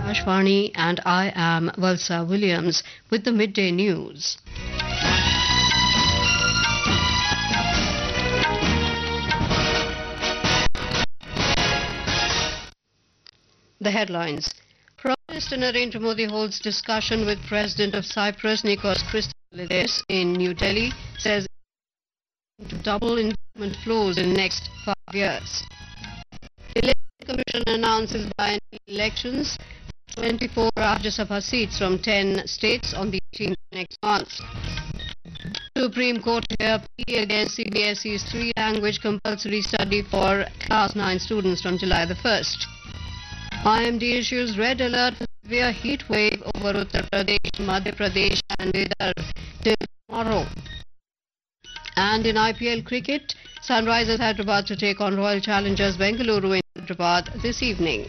Ashwani and I am Valsa Williams with the midday news. The headlines. Prime Minister Narendra Modi holds discussion with President of Cyprus Nikos Christodoulidis in New Delhi, says to double investment flows in next 5 years. The Election Commission announces by elections 24 Rajya Sabha seats from 10 states on the 18th next month. Supreme Court hear plea against CBSE's three-language compulsory study for Class 9 students from July the 1st. IMD issues red alert for severe heat wave over Uttar Pradesh, Madhya Pradesh and Vidarbha till tomorrow. And in IPL cricket, Sunrisers Hyderabad to take on Royal Challengers Bengaluru in Hyderabad this evening.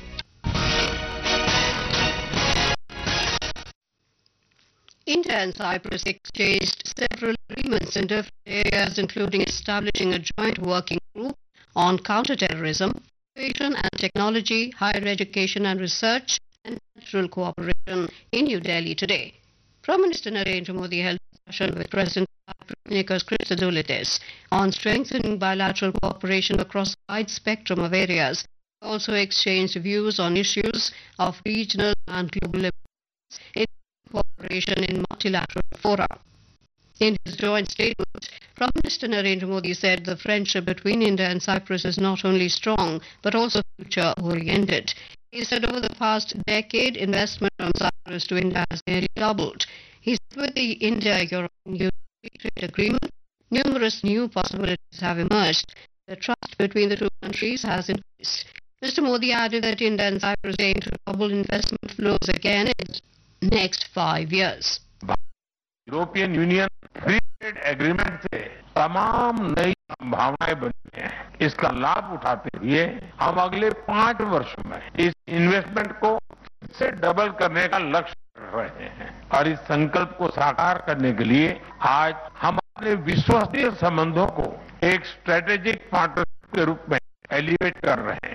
India and Cyprus exchanged several agreements in different areas, including establishing a joint working group on counter-terrorism, innovation and technology, higher education and research, and cultural cooperation in New Delhi today. Prime Minister Narendra Modi held a discussion with President Nikos Christodoulidis on strengthening bilateral cooperation across a wide spectrum of areas. He also exchanged views on issues of regional and global importance in cooperation in multilateral fora. In his joint statement, Prime Minister Narendra Modi said the friendship between India and Cyprus is not only strong but also future-oriented. He said over the past decade, investment from Cyprus to India has nearly doubled. He said with the India-European Union Free Trade Agreement, numerous new possibilities have emerged. The trust between the two countries has increased. Mr. Modi added that India and Cyprus aim to double investment flows again in the next 5 years. European union free trade agreement से तमाम नई संभावनाएं बनी हैं। इसका लाभ उठाते हुए हम अगले 5 वर्षों में इस इन्वेस्टमेंट को से डबल करने का लक्ष्य रख रहे हैं और इस संकल्प को साकार करने के लिए आज हम अपने विश्वसनीय संबंधों को एक स्ट्रेटेजिक पार्टनरशिप के रूप में एलिवेट कर रहे हैं।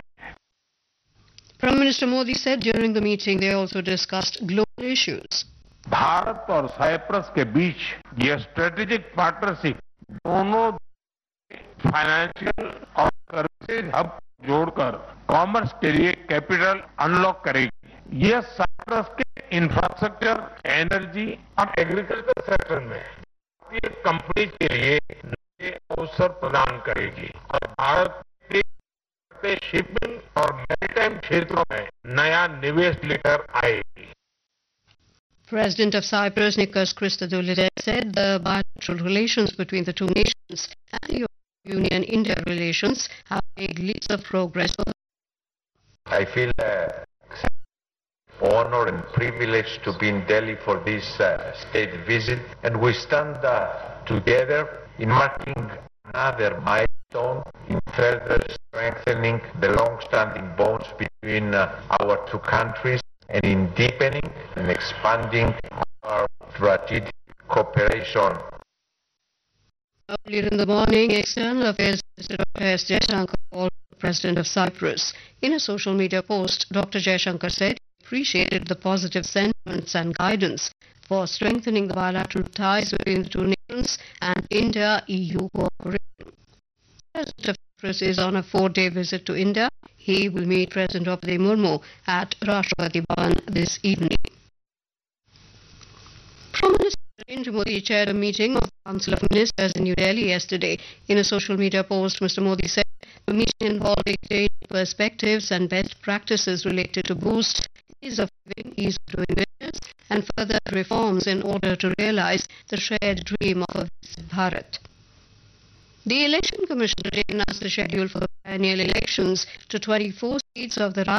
Prime Minister Modi said during the meeting they also discussed global issues. Bharat और साइप्रस के बीच यह स्ट्रेटेजिक पार्टनरशिप दोनों फाइनेंशियल और सर्विसेज हब जोड़कर कॉमर्स के लिए कैपिटल अनलॉक करेगी। यह साइप्रस के इंफ्रास्ट्रक्चर, एनर्जी और एग्रीकल्चर सेक्टर में भारतीय कंपनी के लिए नए अवसर प्रदान करेगी और भारत के शिपिंग और मैरीटाइम क्षेत्रों में नया निवेश लेकर आएगी। President of Cyprus, Nikos Christodoulidis, said the bilateral relations between the two nations and the European Union-India relations have made leaps of progress. I feel honored and privileged to be in Delhi for this state visit, and we stand together in marking another milestone in further strengthening the long-standing bonds between our two countries and in deepening and expanding our strategic cooperation. Earlier in the morning, External Affairs Minister Dr. S. Jaishankar called the President of Cyprus. In a social media post, Dr. Jaishankar said he appreciated the positive sentiments and guidance for strengthening the bilateral ties between the two nations and India-EU cooperation. President of Cyprus is on a 4-day visit to India. He will meet President Draupadi Murmu at Rashtrapati Bhavan this evening. Prime Minister Narendra Modi chaired a meeting of the Council of Ministers in New Delhi yesterday. In a social media post, Mr. Modi said the meeting involved exchanging perspectives and best practices related to boost ease of living, ease of doing business, and further reforms in order to realize the shared dream of a Viksit Bharat. The Election Commission today announced the schedule for the biennial elections to 24 seats of the